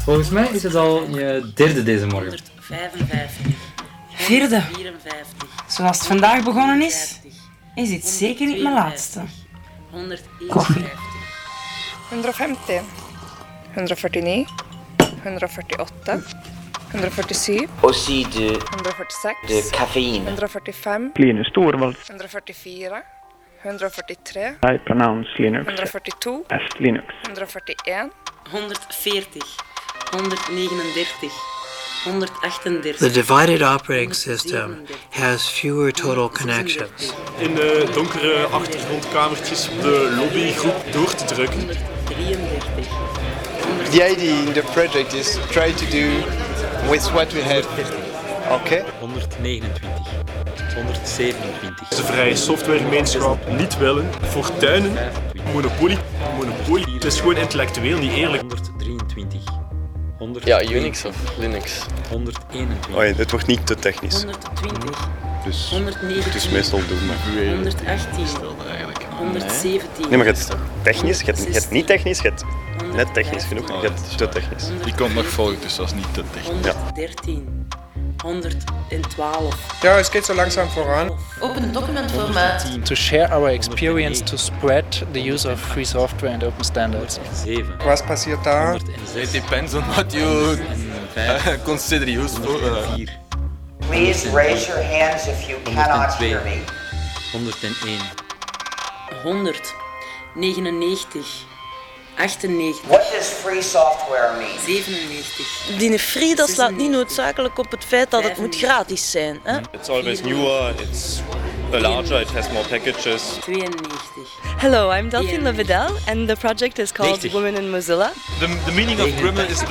Volgens mij is het al je derde deze morgen. 155. Vierde. 154. Zoals het vandaag begonnen is dit zeker niet mijn laatste. 151. 150, 149, 148, 147, Aussi de 146, caféine. 145, Linus Torvalds. 144, 143, I pronounce Linux 142, as Linux. 141, 140. 139. 138. The divided operating system has fewer total connections. In de donkere achtergrondkamertjes op de lobbygroep door te drukken. 133. The idea in the project is try to do with what we have. Okay? 129. 127. De vrije softwaregemeenschap niet willen. Fortuinen. Monopolie. Monopolie. Het is gewoon intellectueel niet eerlijk. 123. Ja, Unix of Linux. 121. Oh ja, dit wordt niet te technisch. 120. Dus 119. het is meestal doelbaar. 118. 117. Nee, maar je hebt technisch, je hebt niet technisch, je hebt net technisch genoeg, je hebt te technisch. Die komt nog volgen, dus dat is niet te technisch. 113. 112. Ja, het gaat zo langzaam vooraan. Open documentformaat. To share our experience to spread the use of free software and open standards. 7. Wat passiert daar? It depends on what you consider useful. 4. Please raise your hands if you cannot hear me. 101. 100. 99. 98. What does free software mean? 97. Die free, dat slaat niet noodzakelijk op het feit dat het moet gratis zijn. Hè? It's always newer, it's larger, it has more packages. 92. Hello, I'm Delphine Levedel and the project is called 90. Women in Mozilla. The meaning of Gremlin is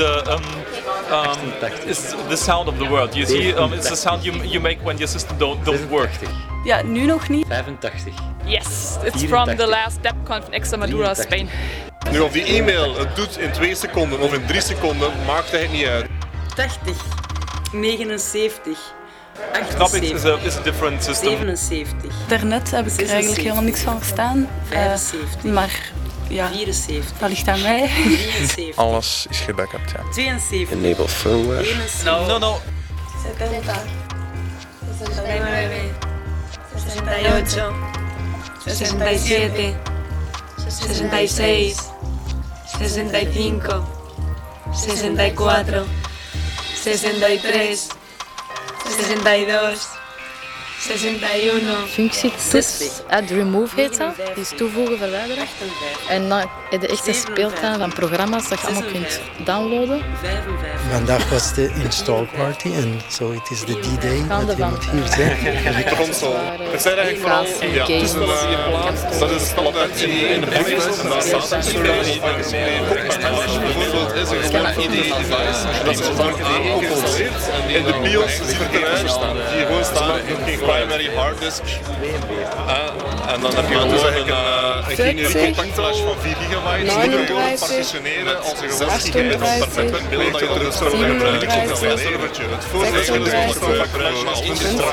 the sound of the word. You see, it's the sound you make when your system don't work. Ja, nu nog niet. 85. Yes, it's from the last DevConf in Extremadura, Spain. Nu of die e-mail het doet in 2 seconden of in 3 seconden, maakt het niet uit. 80. 79. Snap ik, 78. is a different system. 77. Daarnet heb ik er eigenlijk helemaal niks van verstaan. 75. Maar ja, 74. dat ligt aan mij. 73. Alles is gebackupt, ja. 72. Enable firmware. 71. No. 70. 69. 68. 67. 66. 65. 64. 63. 62. 61. Functie toets, add remove heet dat. Die is toevoegen, verwijderen. 58. En dan heb je echt een speeltuin van programma's dat je allemaal kunt downloaden. 55. Vandaag was de install party en zo het is de D-Day Gaande dat je van moet hier zijn. De console. Het zijn eigenlijk vooral toestellen die je plaatst. Dat is standaard in de BIOS. En dan staat er bijvoorbeeld is een gewoon ID-device. En dat is dan aangekoppeld. In de BIOS ziet het eruit die gewoon staat geen primary hard disk. En dan heb je gewoon een generieke contactflash van 4 gigabyte. Die kun je partitioneren als een gewoon gigabyte perfect beeld dat je er zo gebruikt op een servertje. Het voordeel is dat je gebruikt als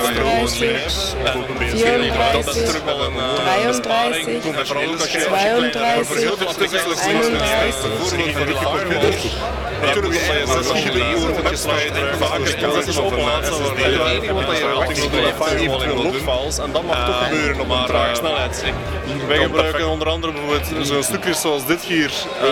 dat is terug wel een besparing. En vooral ook als je voor heel veel stukjes bijvoorbeeld van de hardware. Natuurlijk als je 6 gigabyte wordt vaak is opladen als logfiles en dat mag toch gebeuren op een trage snelheid. Wij gebruiken onder andere bijvoorbeeld zo'n stukjes zoals dit hier.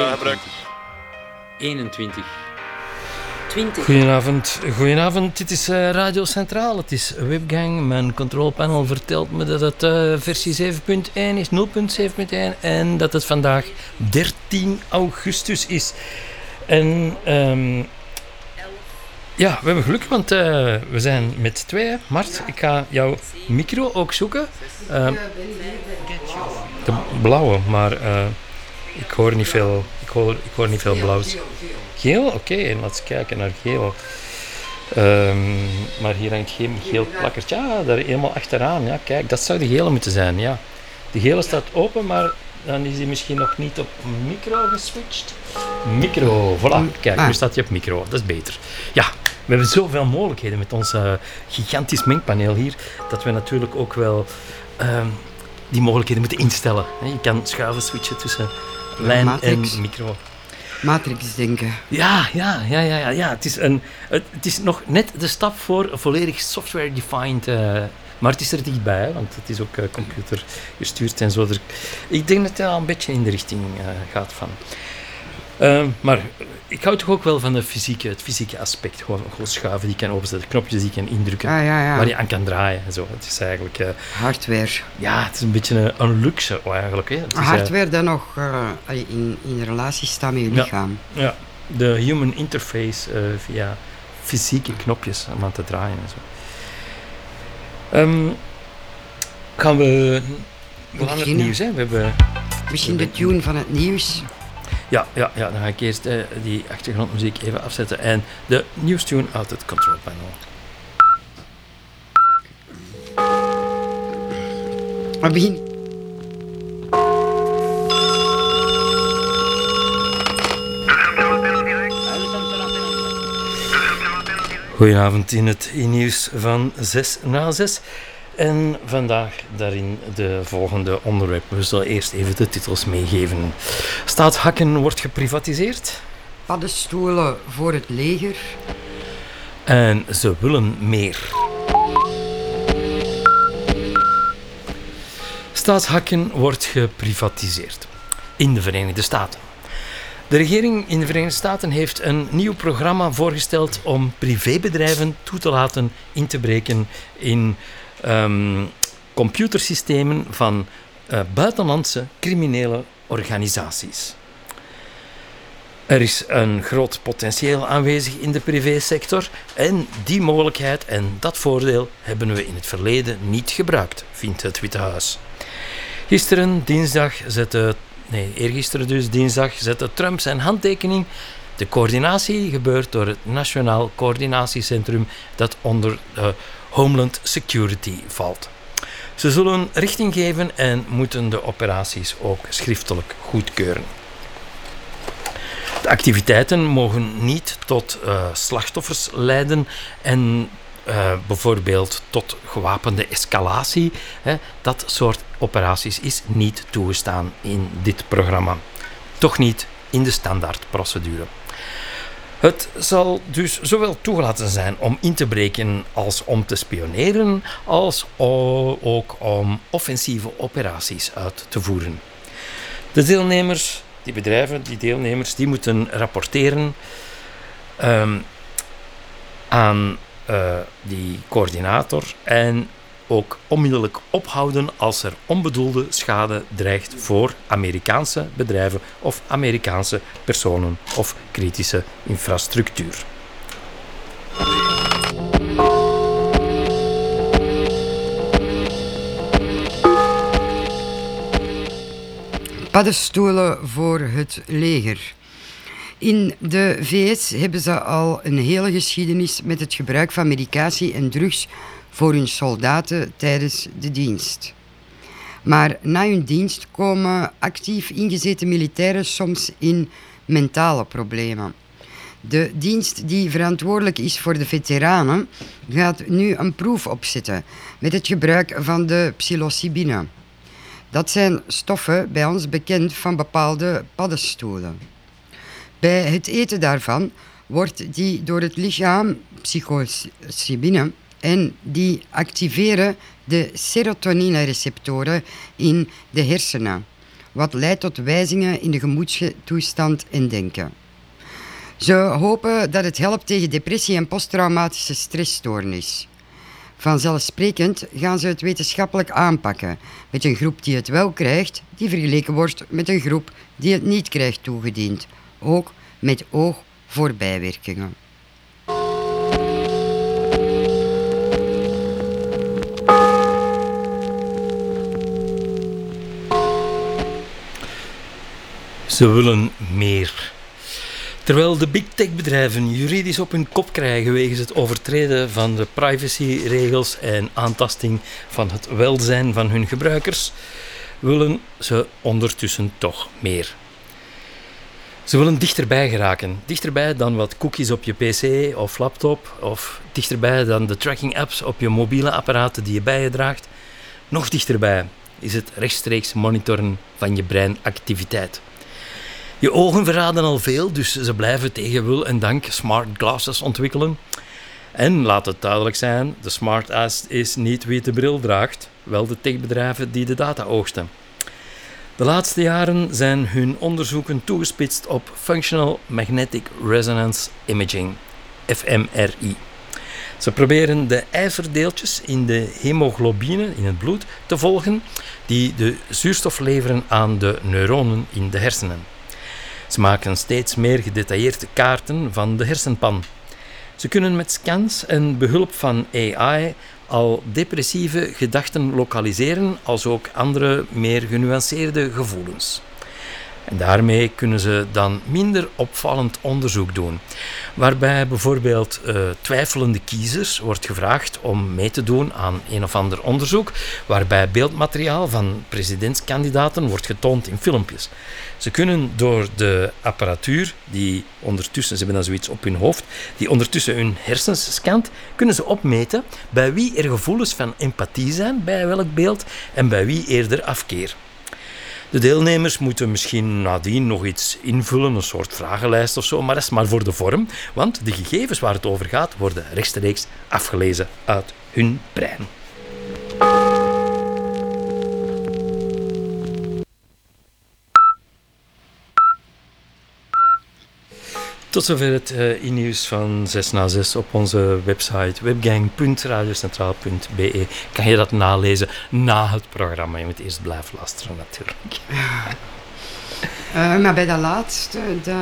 21. 20. Goedenavond. Dit is Radio Centraal. Het is Webgang. Mijn controlpanel vertelt me dat het versie 7.1 is, 0.7.1 en dat het vandaag 13 augustus is. En ja, we hebben geluk, want we zijn met 2. Mart, ik ga jouw micro ook zoeken. De blauwe, maar ik hoor niet veel. Ik hoor niet veel blauws. Geel? Oké, laten we kijken naar geel. Maar hier hangt geen geel plakkertje. Ja, daar helemaal achteraan. Ja, kijk, dat zou de gele moeten zijn. Ja. De gele staat open, maar dan is hij misschien nog niet op micro geswitcht. Micro, voilà. Kijk, nu staat hij op micro. Dat is beter. Ja, we hebben zoveel mogelijkheden met ons gigantisch mengpaneel hier, dat we natuurlijk ook wel die mogelijkheden moeten instellen. Je kan schuiven switchen tussen lijn en micro. Matrix denken. Ja. Het is nog net de stap voor volledig software-defined. Maar het is er dichtbij, hè, want het is ook computergestuurd en zo. Ik denk dat het al een beetje in de richting gaat van. Maar ik hou toch ook wel van het fysieke aspect. Gewoon schuiven die je kan openzetten, knopjes die je kan indrukken, waar je aan kan draaien en zo. Het is eigenlijk... hardware. Ja, het is een beetje een luxe eigenlijk. Hè. Het is, hardware dat nog in relatie staat met je lichaam. Ja, de human interface via fysieke knopjes om aan te draaien en zo. Gaan we aan het nieuws, hè? Misschien de tune van het nieuws. Ja, dan ga ik eerst die achtergrondmuziek even afzetten en de nieuwstune uit het control panel. Maar begin. Goedenavond in het nieuws van 6:06. En vandaag daarin de volgende onderwerpen. We zullen eerst even de titels meegeven. Staatshakken wordt geprivatiseerd. Paddenstoelen voor het leger. En ze willen meer. Staatshakken wordt geprivatiseerd. In de Verenigde Staten. De regering in de Verenigde Staten heeft een nieuw programma voorgesteld om privébedrijven toe te laten in te breken in computersystemen van buitenlandse criminele organisaties. Er is een groot potentieel aanwezig in de privésector en die mogelijkheid en dat voordeel hebben we in het verleden niet gebruikt, vindt het Witte Huis. Eergisteren dinsdag zette Trump zijn handtekening. De coördinatie gebeurt door het Nationaal Coördinatiecentrum dat onder Homeland Security valt. Ze zullen richting geven en moeten de operaties ook schriftelijk goedkeuren. De activiteiten mogen niet tot slachtoffers leiden en bijvoorbeeld tot gewapende escalatie. Dat soort operaties is niet toegestaan in dit programma. Toch niet in de standaardprocedure. Het zal dus zowel toegelaten zijn om in te breken als om te spioneren, als ook om offensieve operaties uit te voeren. De deelnemers, die moeten rapporteren aan die coördinator en ook onmiddellijk ophouden als er onbedoelde schade dreigt voor Amerikaanse bedrijven of Amerikaanse personen of kritische infrastructuur. Paddenstoelen voor het leger. In de VS hebben ze al een hele geschiedenis met het gebruik van medicatie en drugs voor hun soldaten tijdens de dienst. Maar na hun dienst komen actief ingezeten militairen soms in mentale problemen. De dienst die verantwoordelijk is voor de veteranen gaat nu een proef opzetten met het gebruik van de psilocybine. Dat zijn stoffen bij ons bekend van bepaalde paddenstoelen. Bij het eten daarvan wordt die door het lichaam psilocybine en die activeren de serotoninereceptoren in de hersenen, wat leidt tot wijzigingen in de gemoedstoestand en denken. Ze hopen dat het helpt tegen depressie en posttraumatische stressstoornis. Vanzelfsprekend gaan ze het wetenschappelijk aanpakken met een groep die het wel krijgt, die vergeleken wordt met een groep die het niet krijgt toegediend, ook met oog voor bijwerkingen. Ze willen meer. Terwijl de big tech bedrijven juridisch op hun kop krijgen wegens het overtreden van de privacyregels en aantasting van het welzijn van hun gebruikers, willen ze ondertussen toch meer. Ze willen dichterbij geraken. Dichterbij dan wat cookies op je pc of laptop, of dichterbij dan de tracking apps op je mobiele apparaten die je bij je draagt. Nog dichterbij is het rechtstreeks monitoren van je breinactiviteit. Je ogen verraden al veel, dus ze blijven tegen wil en dank smart glasses ontwikkelen. En laat het duidelijk zijn, de smartass is niet wie de bril draagt, wel de techbedrijven die de data oogsten. De laatste jaren zijn hun onderzoeken toegespitst op Functional Magnetic Resonance Imaging, fMRI. Ze proberen de ijverdeeltjes in de hemoglobine, in het bloed, te volgen die de zuurstof leveren aan de neuronen in de hersenen. Ze maken steeds meer gedetailleerde kaarten van de hersenpan. Ze kunnen met scans en behulp van AI al depressieve gedachten lokaliseren, als ook andere meer genuanceerde gevoelens. En daarmee kunnen ze dan minder opvallend onderzoek doen, waarbij bijvoorbeeld twijfelende kiezers wordt gevraagd om mee te doen aan een of ander onderzoek, waarbij beeldmateriaal van presidentskandidaten wordt getoond in filmpjes. Ze kunnen door de apparatuur, die ondertussen, ze hebben dan zoiets op hun hoofd, die ondertussen hun hersens scant, kunnen ze opmeten bij wie er gevoelens van empathie zijn bij welk beeld en bij wie eerder afkeer. De deelnemers moeten misschien nadien nog iets invullen, een soort vragenlijst of zo, maar dat is maar voor de vorm, want de gegevens waar het over gaat worden rechtstreeks afgelezen uit hun brein. Tot zover het e-nieuws van 6 na 6 op onze website webgang.radiocentraal.be. Kan je dat nalezen na het programma? Je moet eerst blijven luisteren natuurlijk. Maar bij dat laatste,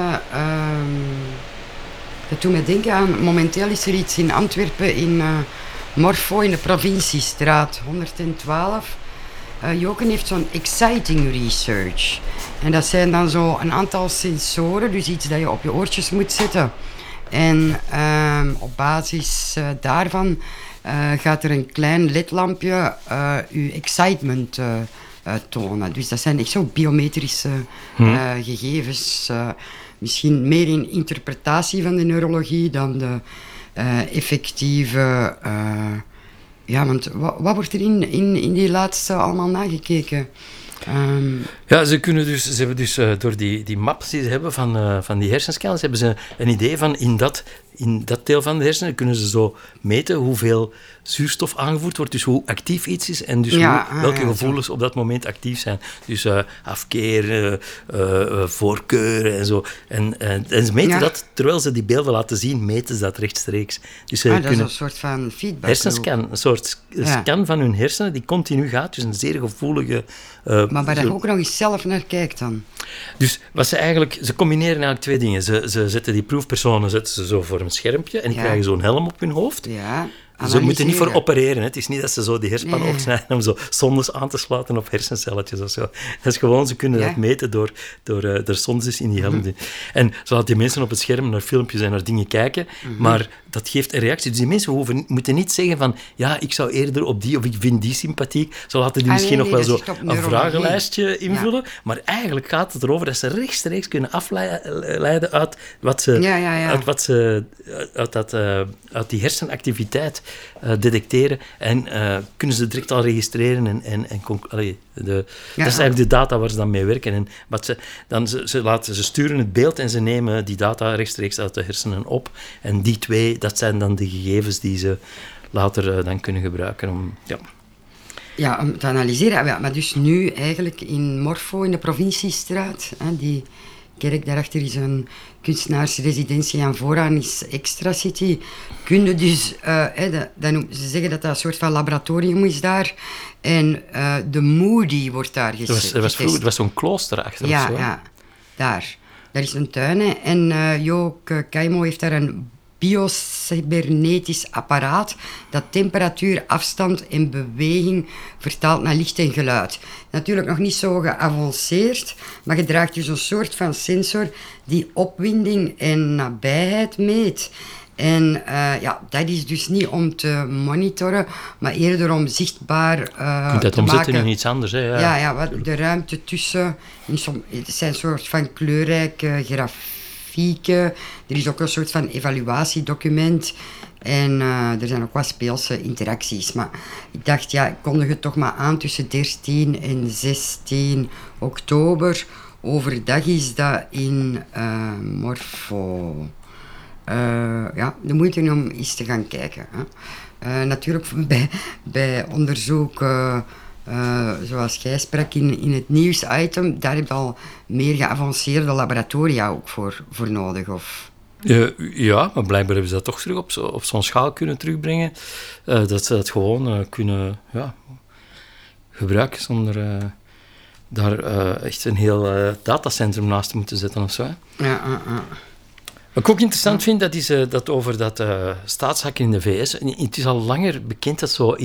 dat doet me denken aan, momenteel is er iets in Antwerpen in Morfo in de Provinciestraat 112. Joken heeft zo'n exciting research. En dat zijn dan zo een aantal sensoren, dus iets dat je op je oortjes moet zetten. En op basis daarvan gaat er een klein ledlampje je excitement tonen. Dus dat zijn echt zo biometrische gegevens. Misschien meer in interpretatie van de neurologie dan de effectieve... ja, want wat wordt er in die laatste allemaal nagekeken? Ja, ze hebben dus door die maps die ze hebben van die hersenscans, hebben ze een idee van in dat deel van de hersenen kunnen ze zo meten hoeveel zuurstof aangevoerd wordt, dus hoe actief iets is en dus welke gevoelens op dat moment actief zijn. Dus afkeer, voorkeur en zo. En ze meten dat, terwijl ze die beelden laten zien, meten ze dat rechtstreeks. Dus ze dat kunnen is een soort van feedback. Hersenscan, een soort scan van hun hersenen die continu gaat, dus een zeer gevoelige... maar waar je ook nog eens zelf naar kijkt dan. Dus wat ze combineren eigenlijk twee dingen. Ze zetten die proefpersonen zo voor een schermpje en die krijgen zo'n helm op hun hoofd. Ja. Ze moeten niet voor opereren. Hè. Het is niet dat ze zo die hersenspan opsnijden om zo zondes aan te sluiten op hersencelletjes of zo. Dat is gewoon, ze kunnen dat meten door er zondes in die helm. En zo laten die mensen op het scherm naar filmpjes en naar dingen kijken, maar dat geeft een reactie. Dus die mensen moeten niet zeggen van, ja, ik zou eerder op die of ik vind die sympathiek. Zo laten die misschien nog wel zo een vragenlijstje invullen, maar eigenlijk gaat het erover dat ze rechtstreeks kunnen afleiden uit wat ze uit die hersenactiviteit detecteren en kunnen ze direct al registreren dat is eigenlijk de data waar ze dan mee werken. En wat ze sturen het beeld en ze nemen die data rechtstreeks uit de hersenen op en die twee, dat zijn dan de gegevens die ze later dan kunnen gebruiken om om te analyseren. Ja, maar dus nu eigenlijk in Morfo in de Provinciestraat, die kerk daarachter is een kunstenaarsresidentie en vooraan is Extra City. Kun je dus, ze zeggen dat dat een soort van laboratorium is daar. En de Moody wordt daar getest. Het was zo'n klooster achter ja, of zo. Ja, daar. Daar is een tuin. Hè. En Jook Keimo heeft daar een biocybernetisch apparaat dat temperatuur, afstand en beweging vertaalt naar licht en geluid. Natuurlijk nog niet zo geavanceerd, maar je draagt dus een soort van sensor die opwinding en nabijheid meet. En dat is dus niet om te monitoren, maar eerder om zichtbaar je kunt dat te omzetten maken. in iets anders. Hè? Ja, wat de ruimte tussen. Het zijn een soort van kleurrijke grafieken. Er is ook een soort van evaluatiedocument. En er zijn ook wat speelse interacties. Maar ik dacht, ik kondig het toch maar aan tussen 13 en 16 oktober Overdag is dat in Morpho. De moeite om eens te gaan kijken. Hè. Natuurlijk bij onderzoek, zoals jij sprak in het nieuwsitem, daar heb je al meer geavanceerde laboratoria ook voor nodig, of... Ja, maar blijkbaar hebben ze dat toch terug op zo'n schaal kunnen terugbrengen. Dat ze dat gewoon kunnen gebruiken zonder daar echt een heel datacentrum naast te moeten zetten of zo. Hè. Ja. Wat ik ook interessant vind, dat is dat over dat staatshacken in de VS. Het is al langer bekend dat zo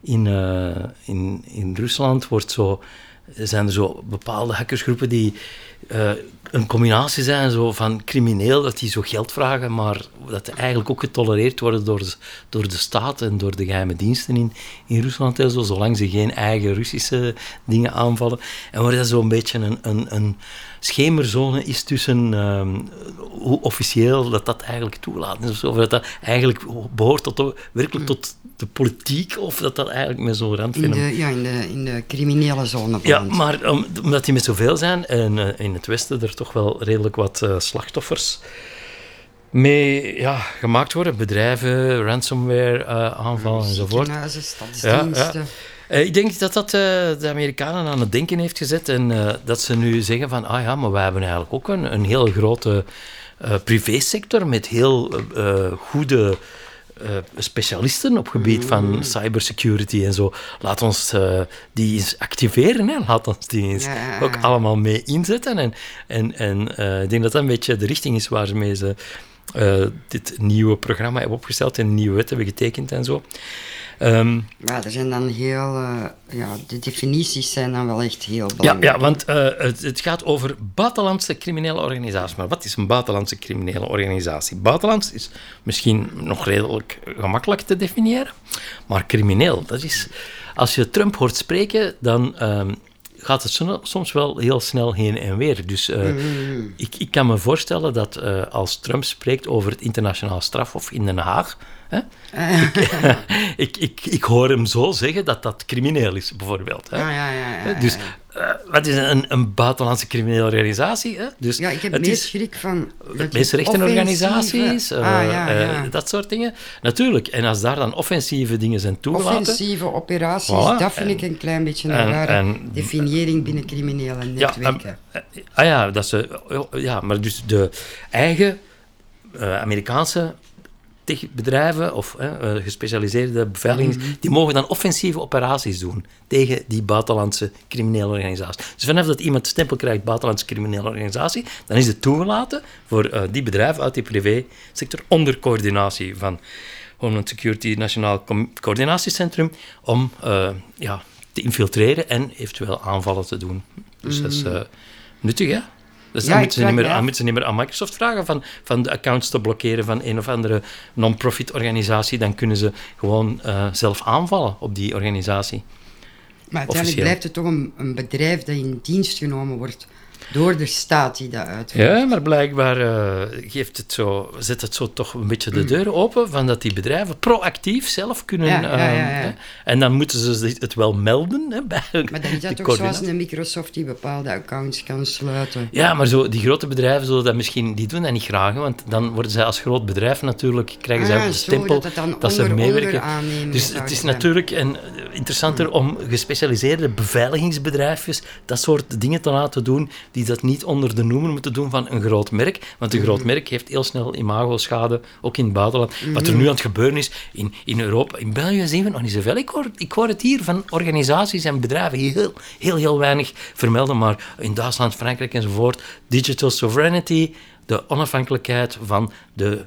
in Rusland zijn er zo bepaalde hackersgroepen die een combinatie zijn zo van crimineel, dat die zo geld vragen, maar dat die eigenlijk ook getolereerd worden door de staat en door de geheime diensten in Rusland en zo, zolang ze geen eigen Russische dingen aanvallen. En waar dat zo'n beetje een schemerzone is tussen hoe officieel dat eigenlijk toelaat is, of dat eigenlijk behoort werkelijk tot de politiek, of dat eigenlijk met zo'n randfenomeen... In de criminele zone. Ja, maar omdat die met zoveel zijn, en in het Westen er toch wel redelijk wat slachtoffers mee gemaakt worden. Bedrijven, ransomware aanvallen enzovoort. Ziekenhuizen, stadsdiensten. Ik denk dat de Amerikanen aan het denken heeft gezet en dat ze nu zeggen van, maar wij hebben eigenlijk ook een heel grote privésector met heel goede specialisten op gebied van cybersecurity en zo. Laat ons die eens activeren, hè. Laat ons die eens ook allemaal mee inzetten. En ik denk dat dat een beetje de richting is waarmee ze dit nieuwe programma hebben opgesteld en een nieuwe wet hebben getekend en zo. Er zijn dan de definities zijn dan wel echt heel belangrijk. Ja, want het gaat over buitenlandse criminele organisaties. Maar wat is een buitenlandse criminele organisatie? Buitenlands is misschien nog redelijk gemakkelijk te definiëren, maar crimineel, dat is... Als je Trump hoort spreken, dan gaat het soms wel heel snel heen en weer. Dus ik kan me voorstellen dat als Trump spreekt over het internationaal strafhof in Den Haag, ik hoor hem zo zeggen dat crimineel is, bijvoorbeeld. Hè. Dus wat is een buitenlandse criminele organisatie? Hè? Dus ik heb meer schrik van... Mensenrechtenorganisaties, dat soort dingen. Natuurlijk, en als daar dan offensieve dingen zijn toegelaten... Offensieve operaties, dat vind ik een klein beetje een rare definiëring binnen criminele netwerken. Maar dus de eigen Amerikaanse techbedrijven of gespecialiseerde beveiliging, die mogen dan offensieve operaties doen tegen die buitenlandse criminele organisatie. Dus vanaf dat iemand stempel krijgt buitenlandse criminele organisatie, dan is het toegelaten voor die bedrijven uit die privésector onder coördinatie van Homeland Security Nationaal Coördinatiecentrum om te infiltreren en eventueel aanvallen te doen. Dus dat is nuttig, hè? Dus dan moeten ze niet meer aan Microsoft vragen van de accounts te blokkeren van een of andere non-profit organisatie. Dan kunnen ze gewoon zelf aanvallen op die organisatie. Maar uiteindelijk blijft het toch een bedrijf dat in dienst genomen wordt door de staat die dat uitvoert. Ja, maar blijkbaar zet het zo toch een beetje de deur open van dat die bedrijven proactief zelf kunnen... En dan moeten ze het wel melden. Hè, maar dan is dat toch zoals een Microsoft die bepaalde accounts kan sluiten. Ja, maar die grote bedrijven zullen dat misschien... Die doen dat niet graag, want dan worden zij als groot bedrijf natuurlijk... Krijgen zij ook de stempel dat ze meewerken. Dus het is natuurlijk interessanter om gespecialiseerde beveiligingsbedrijfjes dat soort dingen te laten doen die dat niet onder de noemer moeten doen van een groot merk. Want een groot merk heeft heel snel imagoschade, ook in het buitenland. Wat er nu aan het gebeuren is in Europa, in België zien we nog niet zoveel. Ik hoor het hier van organisaties en bedrijven heel weinig vermelden, maar in Duitsland, Frankrijk enzovoort, digital sovereignty, de onafhankelijkheid van de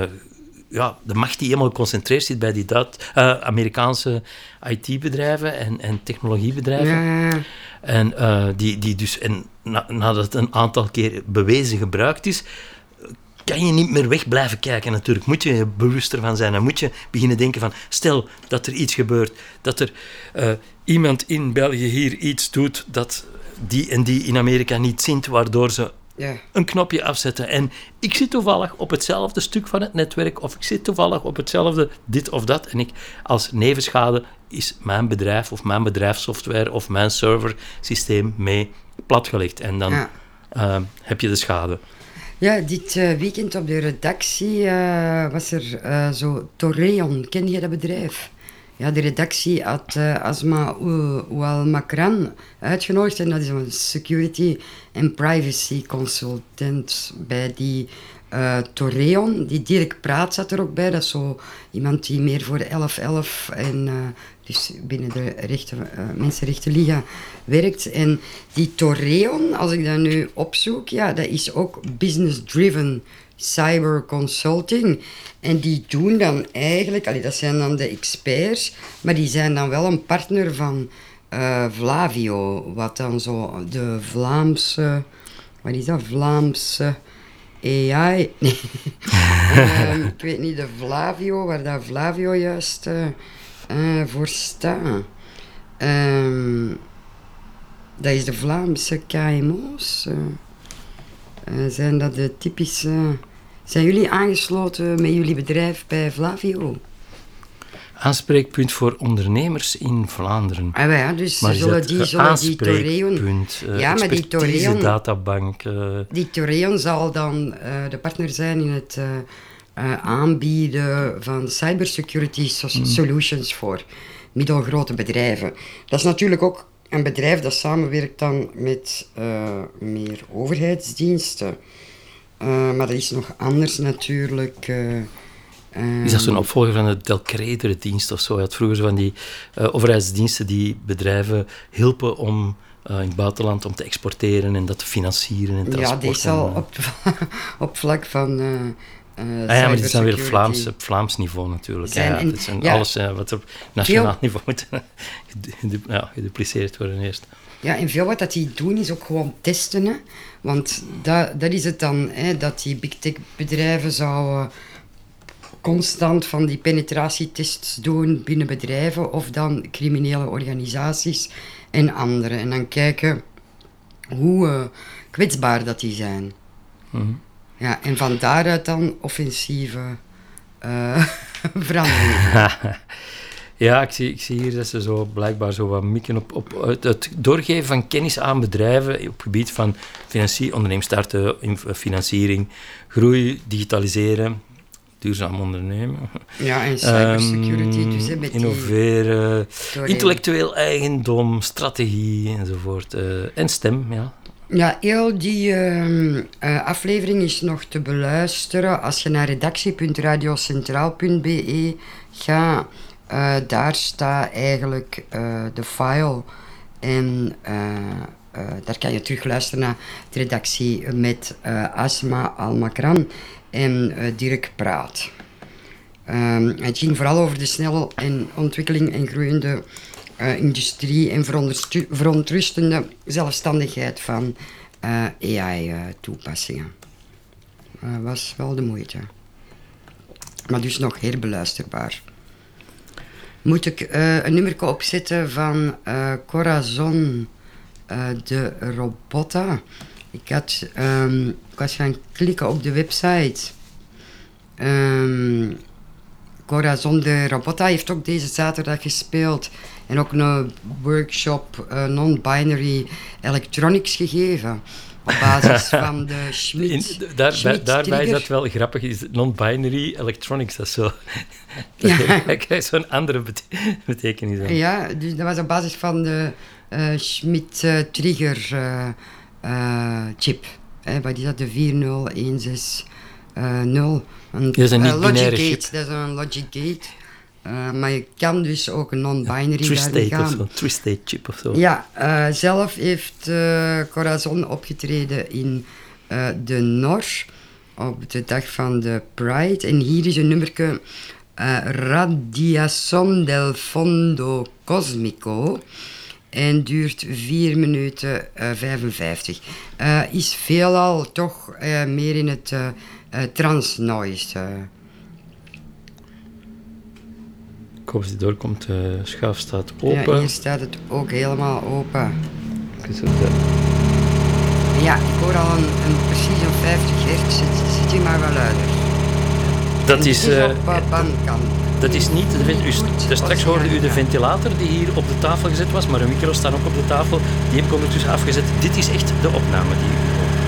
macht die helemaal geconcentreerd zit bij die Amerikaanse IT-bedrijven en technologiebedrijven. Ja. En die dus, nadat het een aantal keer bewezen gebruikt is, kan je niet meer weg blijven kijken natuurlijk. Moet je bewuster van zijn en moet je beginnen denken van, stel dat er iets gebeurt, dat er iemand in België hier iets doet dat die en die in Amerika niet ziet, waardoor ze een knopje afzetten. En ik zit toevallig op hetzelfde stuk van het netwerk, of ik zit toevallig op hetzelfde dit of dat, en als nevenschade is mijn bedrijf of mijn bedrijfssoftware of mijn serversysteem mee platgelegd. En dan heb je de schade. Ja, dit weekend op de redactie was er zo Torreon. Ken je dat bedrijf? Ja, de redactie had Asma Oualmakran uitgenodigd. En dat is een security en privacy consultant bij die Torreon. Die Dirk Praat zat er ook bij. Dat is zo iemand die meer voor de 1111 en dus binnen de Mensenrechtenliga werkt. En die Torreon, als ik dat nu opzoek, ja, dat is ook business-driven cyber consulting. En die doen dan eigenlijk, dat zijn dan de experts, maar die zijn dan wel een partner van Vlavio, wat dan zo de Vlaamse, wat is dat, Vlaamse AI? Nee. Ik weet niet, de Vlavio, waar dat Vlavio juist voor staat. Dat is de Vlaamse KMO's. Zijn dat de typische... Zijn jullie aangesloten met jullie bedrijf bij Vlavio? Aanspreekpunt voor ondernemers in Vlaanderen. Ja, dus maar zullen die Torreon... ja, maar die Torreon... databank... Die Torreon zal dan de partner zijn in het aanbieden van cybersecurity solutions voor middelgrote bedrijven. Dat is natuurlijk ook een bedrijf dat samenwerkt dan met meer overheidsdiensten. Maar dat is nog anders natuurlijk. Is dat zo'n opvolger van de Delcredere-dienst of zo? Je had vroeger zo van die overheidsdiensten die bedrijven hielpen om in het buitenland om te exporteren en dat te financieren en transport. Ja, die zal op vlak van maar die zijn weer op Vlaams niveau natuurlijk. Het zijn alles wat op nationaal niveau moet gedupliceerd worden eerst. Ja, en veel wat dat die doen is ook gewoon testen. Hè? Want dat is het dan, hè, dat die big tech bedrijven zouden constant van die penetratietests doen binnen bedrijven of dan criminele organisaties en anderen. En dan kijken hoe kwetsbaar dat die zijn. Mm-hmm. Ja, en van daaruit dan offensieve veranderingen. Ja, ik zie hier dat ze zo blijkbaar zo wat mikken op het doorgeven van kennis aan bedrijven op het gebied van onderneemsstarten, financiering, groei, digitaliseren, duurzaam ondernemen. Ja, en cybersecurity, dus met innoveren, intellectueel eigendom, strategie enzovoort. En STEM, ja. Ja, heel die aflevering is nog te beluisteren als je naar redactie.radiocentraal.be gaat. Daar staat eigenlijk de file en daar kan je terug luisteren naar de redactie met Asma Oualmakran en Dirk Praat. Het ging vooral over de snelle ontwikkeling en groeiende industrie en verontrustende zelfstandigheid van AI-toepassingen. Was wel de moeite. Maar dus nog herbeluisterbaar. Moet ik een nummer opzetten van Corazon de Robota. Ik was gaan klikken op de website. Corazon de Robota heeft ook deze zaterdag gespeeld en ook een workshop non-binary electronics gegeven. Op basis van de Schmidt. Daarbij is dat wel grappig, is non-binary electronics, dat is zo. Dat krijgt zo'n andere betekenis aan. Ja, dus dat was op basis van de Schmidt trigger chip. Wat is dat? De 40160. Dat is een niet-binaire chip. Dat is een logic gate. Maar je kan dus ook een non-binary daarmee gaan. Twistate chip of zo. Ja, zelf heeft Corazon opgetreden in de NOR op de dag van de Pride. En hier is een nummerke Radiación del Fondo Cósmico. En duurt 4 minuten 55. Is veelal toch meer in het trance-noise. Ik hoop dat die doorkomt. De schuif staat open. Ja, hier staat het ook helemaal open. Ja, ik hoor al precies een 50 hertz. Zit hier maar wel luider. Dat is... Dat is niet... Straks hoorde u de ventilator die hier op de tafel gezet was, maar een micro staat ook op de tafel. Die heb ik ondertussen afgezet. Dit is echt de opname die u hoort.